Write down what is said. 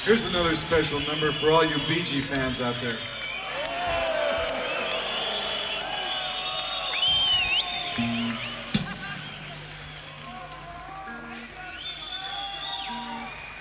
Here's another special number for all you Bee Gee fans out there.